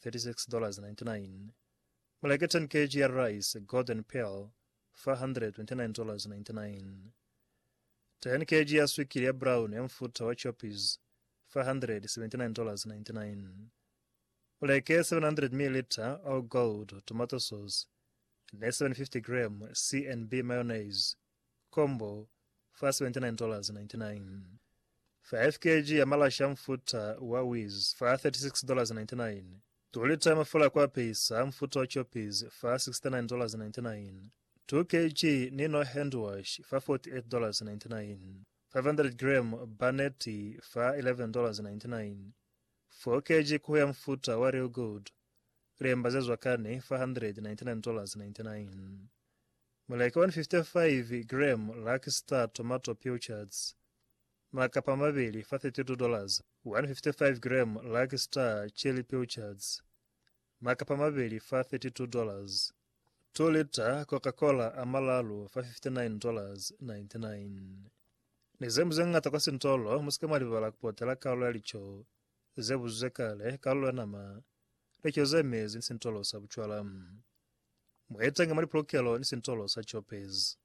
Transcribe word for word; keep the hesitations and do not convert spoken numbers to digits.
thirty-six dollars and ninety-nine. Muleke ten kilograms ya rice Golden Pearl four hundred twenty-nine dollars and ninety-nine. ten kilograms ya swikiri ya brown ya mfuta wa Choppies four hundred seventy-nine dollars and ninety-nine. Muleke seven hundred milliliters All Gold tomato sauce ne seven hundred fifty grams C and B mayonnaise combo for seventy-nine dollars and ninety-nine. five kilograms ya malashi ya mfuta wa Wiz for thirty-six dollars and ninety-nine. two lita ya mafuta kwa pesa mfuta wa Choppies for sixty-nine dollars and ninety-nine. two kilograms Nino hand wash for forty-eight dollars and ninety-nine. five hundred grams Banetti for eleven dollars and ninety-nine. four kilograms kuhu ya mfuta wa Real Good remba zezwa kane four hundred ninety-nine dollars and ninety-nine. Muleke one hundred fifty-five grams Lucky Star tomato pilchards makapa mabili for thirty-two dollars. one hundred fifty-five grams Lucky Star chili pilchards makapa mabili for thirty-two dollars. two lita Coca-Cola Amalalu for fifty-nine dollars and ninety-nine. Nizemu zengata kwa sintolo musika malibala kupotela kaulu alicho zebu zuzekale kaulu anama lecho zemezi nisintolo sabuchwalamu. Mwetanga malipulokelo nisintolo sa Choppies.